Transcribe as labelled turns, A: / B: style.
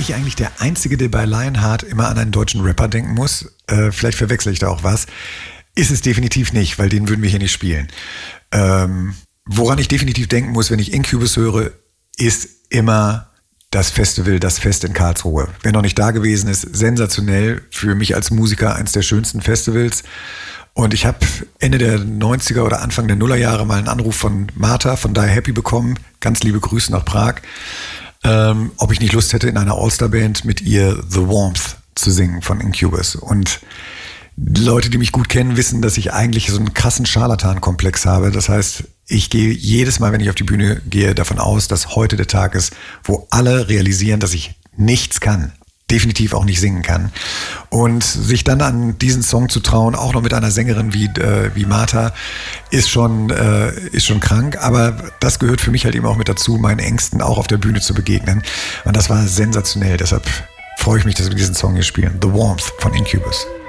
A: ich eigentlich der Einzige, der bei Lionheart immer an einen deutschen Rapper denken muss? Vielleicht verwechsel ich da auch was. Ist es definitiv nicht, weil den würden wir hier nicht spielen. Woran ich definitiv denken muss, wenn ich Incubus höre, ist immer das Festival, das Fest in Karlsruhe. Wer noch nicht da gewesen ist, sensationell. Für mich als Musiker eins der schönsten Festivals. Und ich habe Ende der 90er oder Anfang der Nullerjahre mal einen Anruf von Martha von Die Happy bekommen. Ganz liebe Grüße nach Prag. Ob ich nicht Lust hätte, in einer All-Star-Band mit ihr The Warmth zu singen von Incubus. Und Leute, die mich gut kennen, wissen, dass ich eigentlich so einen krassen Scharlatan-Komplex habe. Das heißt, ich gehe jedes Mal, wenn ich auf die Bühne gehe, davon aus, dass heute der Tag ist, wo alle realisieren, dass ich nichts kann. Definitiv auch nicht singen kann. Und sich dann an diesen Song zu trauen, auch noch mit einer Sängerin wie Martha, ist schon krank. Aber das gehört für mich halt eben auch mit dazu, meinen Ängsten auch auf der Bühne zu begegnen. Und das war sensationell. Deshalb freue ich mich, dass wir diesen Song hier spielen. The Warmth von Incubus.